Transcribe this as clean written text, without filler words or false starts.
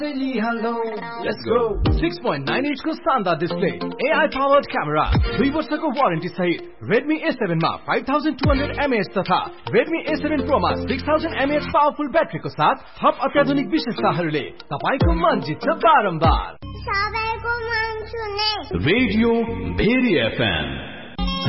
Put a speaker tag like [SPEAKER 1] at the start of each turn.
[SPEAKER 1] Hello, let's go. 6.9 inch को शानदार display, AI powered camera, 2 वर्षको वारेन्टी सहित Redmi A7 मा 5200 mAh तथा Redmi A7 Pro मा 6000 mAh पावरफुल ब्याट्रीको साथ थप अत्याधुनिक विशेषताहरूले तपाईको मन जित्छ बारम्बार।
[SPEAKER 2] सबैको मन छुने
[SPEAKER 3] रेडियो भेरी FM